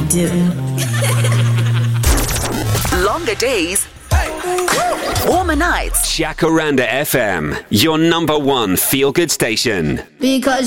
do. Longer days, warmer nights. Jacaranda FM, your number one feel-good station. Because